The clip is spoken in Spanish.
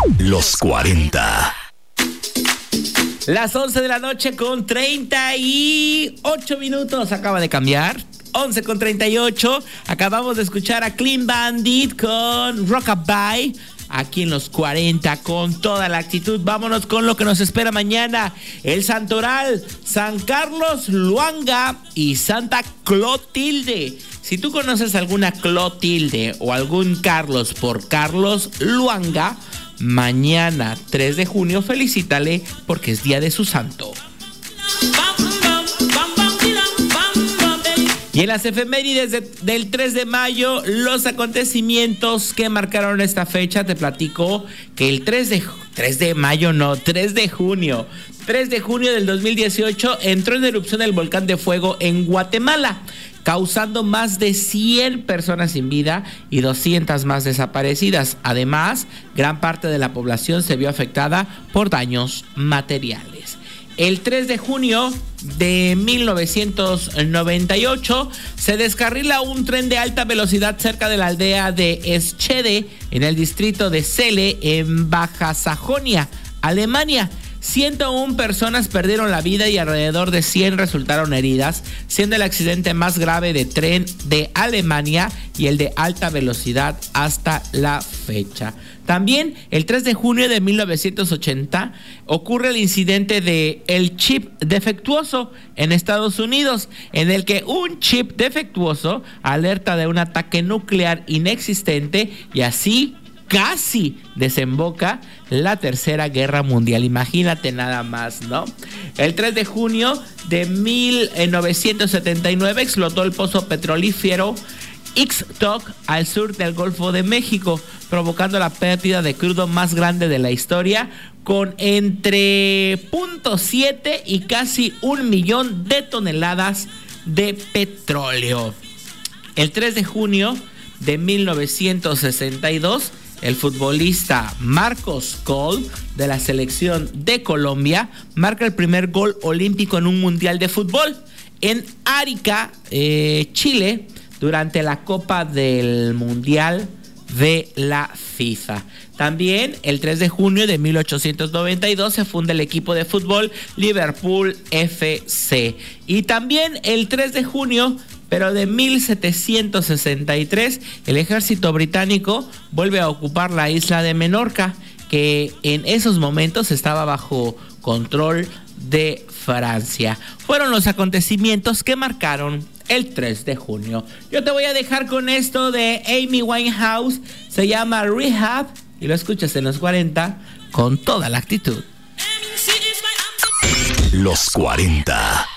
Los 40. Las 11 de la noche con 38 minutos. Acaba de cambiar. 11 con 38. Acabamos de escuchar a Clean Bandit con Rockabye. Aquí en los 40 con toda la actitud. Vámonos con lo que nos espera mañana. El Santoral, San Carlos Luanga y Santa Clotilde. Si tú conoces alguna Clotilde o algún Carlos por Carlos Luanga, mañana 3 de junio felicítale porque es día de su santo. Y en las efemérides del 3 de mayo, los acontecimientos que marcaron esta fecha, te platico que el 3 de junio del 2018 entró en erupción el volcán de fuego en Guatemala, causando más de 100 personas sin vida y 200 más desaparecidas. Además, gran parte de la población se vio afectada por daños materiales. El 3 de junio de 1998 se descarrila un tren de alta velocidad cerca de la aldea de Eschede, en el distrito de Celle, en Baja Sajonia, Alemania. 101 personas perdieron la vida y alrededor de 100 resultaron heridas, siendo el accidente más grave de tren de Alemania y el de alta velocidad hasta la fecha. También el 3 de junio de 1980 ocurre el incidente de el chip defectuoso en Estados Unidos, en el que un chip defectuoso alerta de un ataque nuclear inexistente y así casi desemboca la Tercera Guerra Mundial. Imagínate nada más, ¿no? El 3 de junio de 1979 explotó el pozo petrolífero Ixtoc al sur del Golfo de México, provocando la pérdida de crudo más grande de la historia, con entre 0.7 y casi 1 millón de toneladas de petróleo. El 3 de junio de 1962, el futbolista Marcos Coll, de la selección de Colombia, marca el primer gol olímpico en un mundial de fútbol en Arica, Chile, durante la Copa del Mundial de la FIFA. También el 3 de junio de 1892 se funda el equipo de fútbol Liverpool FC. Y también el 3 de junio, pero de 1763, el ejército británico vuelve a ocupar la isla de Menorca, que en esos momentos estaba bajo control de Francia. Fueron los acontecimientos que marcaron el 3 de junio. Yo te voy a dejar con esto de Amy Winehouse, se llama Rehab, y lo escuchas en los 40 con toda la actitud. Los 40.